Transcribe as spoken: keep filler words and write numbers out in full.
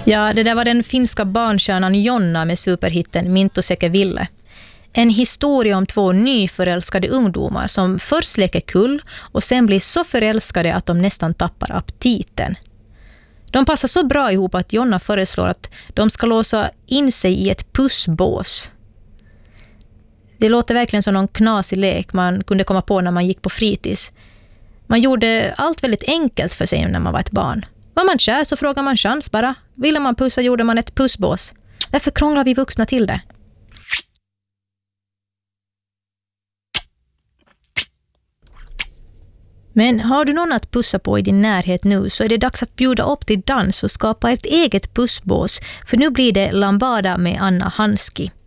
Ja, det där var den finska barnstjärnan Jonna med superhitten Minto Seke Ville. En historia om två nyförälskade ungdomar som först leker kull och sen blir så förälskade att de nästan tappar aptiten. De passar så bra ihop att Jonna föreslår att de ska låsa in sig i ett pussbås. Det låter verkligen som någon knasig lek man kunde komma på när man gick på fritids. Man gjorde allt väldigt enkelt för sig när man var ett barn. Var man kär så frågar man chans bara. Ville man pussa gjorde man ett pussbås. Därför krånglar vi vuxna till det. Men har du någon att pussa på i din närhet nu så är det dags att bjuda upp till dans och skapa ett eget pussbås. För nu blir det Lambada med Anna Hanski.